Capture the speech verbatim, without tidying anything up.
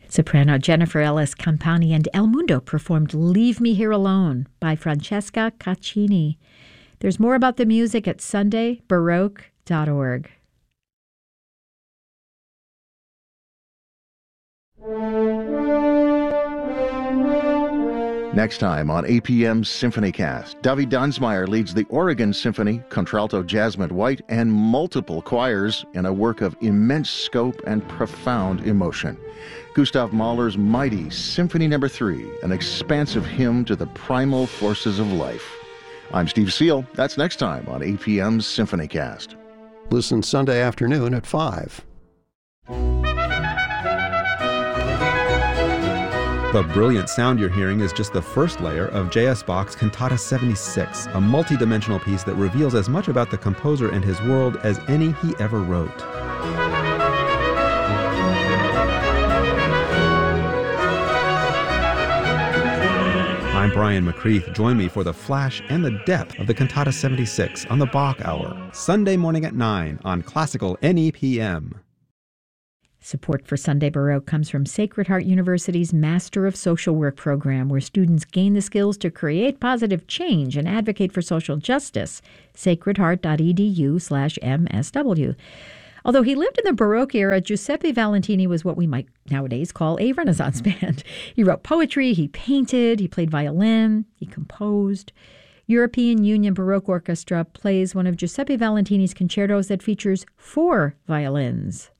Soprano Jennifer Ellis Campani and El Mundo performed Leave Me Here Alone by Francesca Caccini. There's more about the music at sunday baroque dot org. Next time on A P M's SymphonyCast, Davi Dansmeyer leads the Oregon Symphony, contralto Jasmine White, and multiple choirs in a work of immense scope and profound emotion. Gustav Mahler's mighty Symphony Number Three, an expansive hymn to the primal forces of life. I'm Steve Seal. That's next time on A P M's SymphonyCast. Listen Sunday afternoon at five. The brilliant sound you're hearing is just the first layer of J S. Bach's Cantata seventy-six, a multi-dimensional piece that reveals as much about the composer and his world as any he ever wrote. I'm Brian McCreath. Join me for the flash and the depth of the Cantata seventy-six on the Bach Hour, Sunday morning at nine on Classical N E P M. Support for Sunday Baroque comes from Sacred Heart University's Master of Social Work program, where students gain the skills to create positive change and advocate for social justice. sacredheart.edu slash MSW. Although he lived in the Baroque era, Giuseppe Valentini was what we might nowadays call a Renaissance man. He wrote poetry, he painted, he played violin, he composed. European Union Baroque Orchestra plays one of Giuseppe Valentini's concertos that features four violins.